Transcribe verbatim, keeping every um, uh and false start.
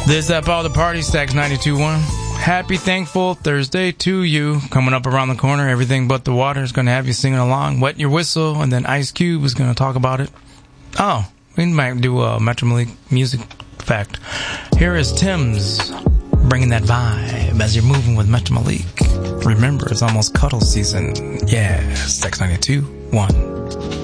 This up all the party, Stacks ninety-two point one. Happy Thankful Thursday to you. Coming up around the corner, Everything But the Water is going to have you singing along. Wet Your Whistle, and then Ice Cube is going to talk about it. Oh, we might do a Metro Malik music fact. Here is Tim's bringing that vibe as you're moving with Metro Malik. Remember, it's almost cuddle season. Yeah, Stacks ninety-two point one.